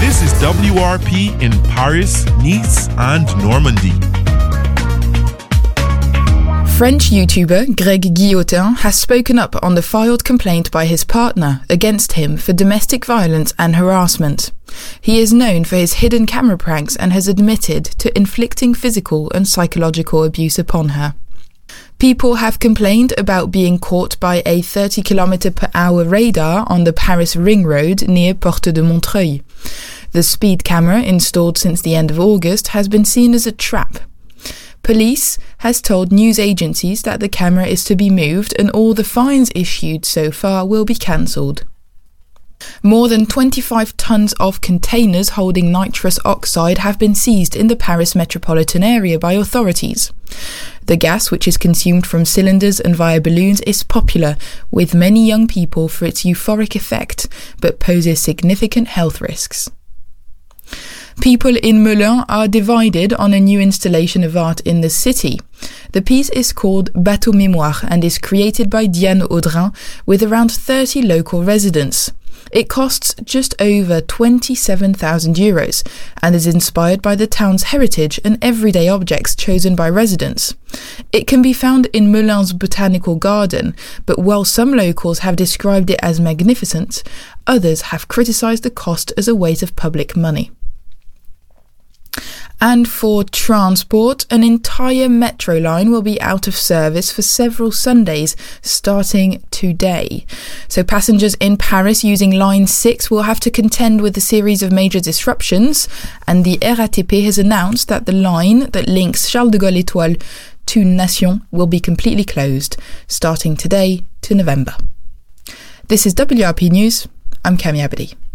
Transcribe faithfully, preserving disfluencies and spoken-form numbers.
This is W R P in Paris, Nice, and Normandy. French YouTuber Greg Guillotin has spoken up on the filed complaint by his partner against him for domestic violence and harassment. He is known for his hidden camera pranks and has admitted to inflicting physical and psychological abuse upon her. People have complained about being caught by a thirty kilometer per hour radar on the Paris Ring Road near Porte de Montreuil. The speed camera, installed since the end of August, has been seen as a trap. Police has told news agencies that the camera is to be moved and all the fines issued so far will be cancelled. More than twenty-five tons of containers holding nitrous oxide have been seized in the Paris metropolitan area by authorities. The gas, which is consumed from cylinders and via balloons, is popular with many young people for its euphoric effect, but poses significant health risks. People in Melun are divided on a new installation of art in the city. The piece is called Bateau Mémoire and is created by Diane Audrin with around thirty local residents. It costs just over twenty-seven thousand euros and is inspired by the town's heritage and everyday objects chosen by residents. It can be found in Melun's botanical garden, but while some locals have described it as magnificent, others have criticised the cost as a waste of public money. And for transport, an entire metro line will be out of service for several Sundays starting today. So passengers in Paris using Line six will have to contend with a series of major disruptions, and the R A T P has announced that the line that links Charles de Gaulle Étoile to Nation will be completely closed, starting today to November. This is W R P News. I'm Cami Abadi.